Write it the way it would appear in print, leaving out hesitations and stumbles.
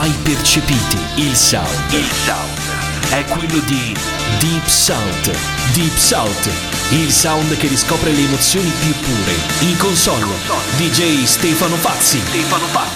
mai percepiti. Il sound è quello di Deep South. Deep South, il sound che riscopre le emozioni più pure. In console DJ Stefano Pazzi.